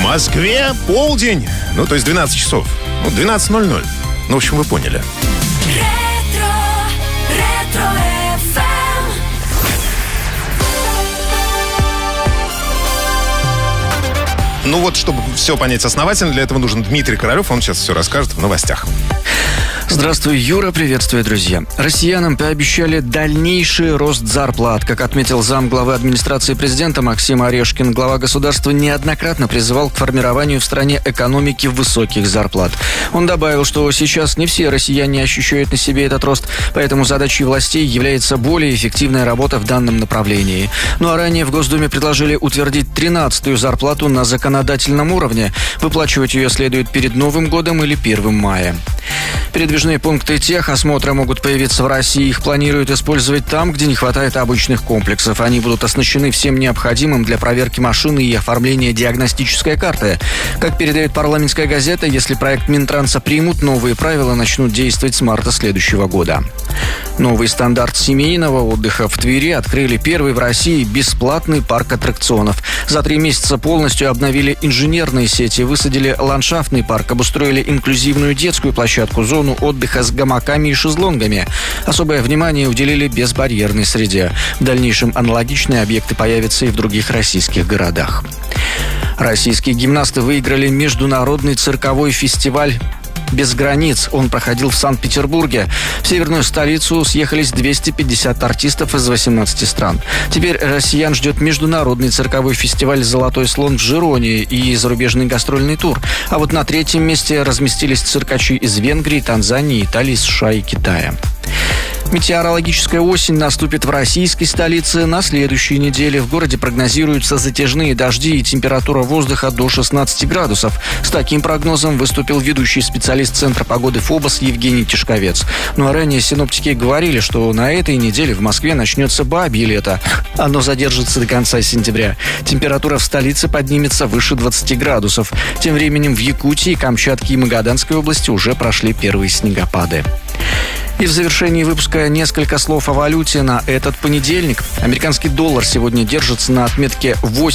Москве полдень. Ну, то есть 12 часов. 12:00. В общем, вы поняли. Чтобы все понять основательно, для этого нужен Дмитрий Королев. Он сейчас все расскажет в новостях. Здравствуй, Юра, приветствую, друзья. Россиянам пообещали дальнейший рост зарплат. Как отметил замглавы администрации президента Максим Орешкин, глава государства неоднократно призывал к формированию в стране экономики высоких зарплат. Он добавил, что сейчас не все россияне ощущают на себе этот рост, поэтому задачей властей является более эффективная работа в данном направлении. А ранее в Госдуме предложили утвердить 13-ю зарплату на законодательном уровне. Выплачивать ее следует перед Новым годом или 1 мая. Передвижные пункты техосмотра могут появиться в России. Их планируют использовать там, где не хватает обычных комплексов. Они будут оснащены всем необходимым для проверки машины и оформления диагностической карты. Как передает «Парламентская газета», если проект Минтранса примут, новые правила начнут действовать с марта следующего года. Новый стандарт семейного отдыха. В Твери открыли первый в России бесплатный парк аттракционов. За 3 месяца полностью обновили инженерные сети, высадили ландшафтный парк, обустроили инклюзивную детскую площадку, зону отдыха с гамаками и шезлонгами. Особое внимание уделили безбарьерной среде. В дальнейшем аналогичные объекты появятся и в других российских городах. Российские гимнасты выиграли международный цирковой фестиваль «Без границ». Он проходил в Санкт-Петербурге. В северную столицу съехались 250 артистов из 18 стран. Теперь россиян ждет международный цирковой фестиваль «Золотой слон» в Жироне и зарубежный гастрольный тур. А вот на 3-м месте разместились циркачи из Венгрии, Танзании, Италии, США и Китая. Метеорологическая осень наступит в российской столице на следующей неделе. В городе прогнозируются затяжные дожди и температура воздуха до 16 градусов. С таким прогнозом выступил ведущий специалист Центра погоды ФОБОС Евгений Тишковец. А ранее синоптики говорили, что на этой неделе в Москве начнется бабье лето. Оно задержится до конца сентября. Температура в столице поднимется выше 20 градусов. Тем временем в Якутии, Камчатке и Магаданской области уже прошли первые снегопады. И в завершении выпуска несколько слов о валюте на этот понедельник. Американский доллар сегодня держится на отметке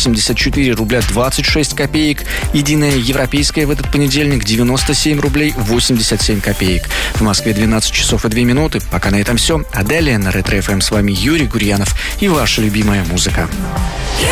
84 рубля 26 копеек. Единая европейская в этот понедельник 97 рублей 87 копеек. В Москве 12 часов и 2 минуты. Пока на этом все. А далее на Ретро ФМ с вами Юрий Гурьянов и ваша любимая музыка.